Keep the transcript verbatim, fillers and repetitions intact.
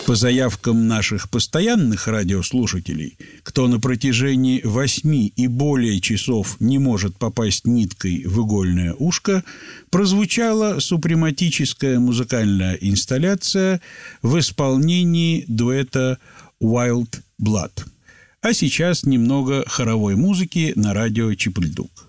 По заявкам наших постоянных радиослушателей, кто на протяжении восьми и более часов не может попасть ниткой в игольное ушко, прозвучала супрематическая музыкальная инсталляция в исполнении дуэта Wild Blood. А сейчас немного хоровой музыки на радио Чип и Ль Дук.